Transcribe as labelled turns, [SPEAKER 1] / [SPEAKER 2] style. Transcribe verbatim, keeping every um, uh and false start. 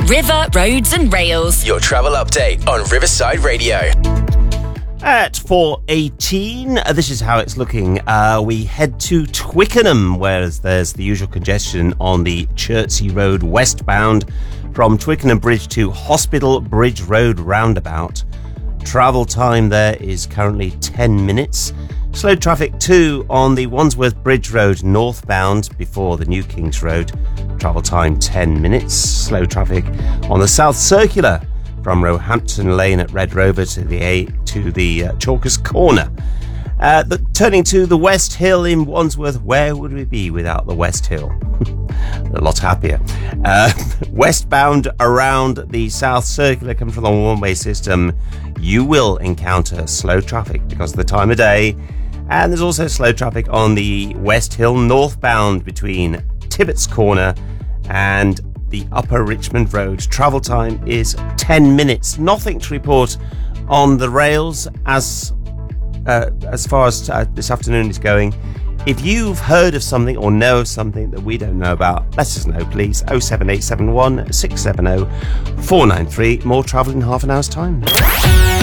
[SPEAKER 1] River, Roads and Rails.
[SPEAKER 2] Your travel update on Riverside Radio.
[SPEAKER 3] At four eighteen, uh, this is how it's looking. Uh, we head to Twickenham, where there's the usual congestion on the Chertsey Road westbound from Twickenham Bridge to Hospital Bridge Road roundabout. Travel time there is currently ten minutes. Slow traffic too on the Wandsworth Bridge Road northbound before the New Kings Road. Travel time ten minutes. Slow traffic on the South Circular from Roehampton Lane at Red Rover to the A to the uh, Chalkers Corner. Uh, the, turning to the West Hill in Wandsworth, where would we be without the West Hill? A lot happier. Uh, westbound around the South Circular, coming from the one-way system, you will encounter slow traffic because of the time of day. And there's also slow traffic on the West Hill northbound between Tibbetts Corner and the Upper Richmond Road. Travel time is ten minutes. Nothing to report on the rails as uh, as far as uh, this afternoon is going. If you've heard of something or know of something that we don't know about, let us know, please. oh seven eight seven one, six seven oh, four nine three. More travel in half an hour's time.